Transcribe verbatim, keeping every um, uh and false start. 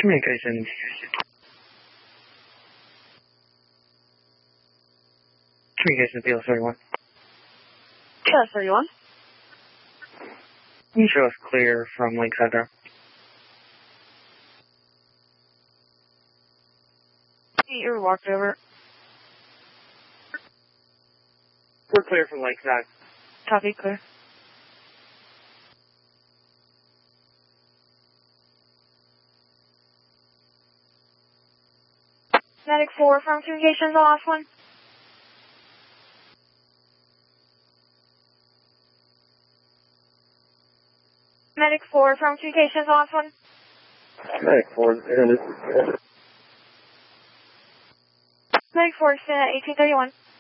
Communications. Communications P L thirty-one. P L thirty-one. Can you show us clear from Lakeside Drive? You're walked over. We're clear from Lakeside. Copy, clear. Medic four from communications, the last one. Medic four from communications, the last one. Medic four, Medic four, extend at eighteen thirty-one.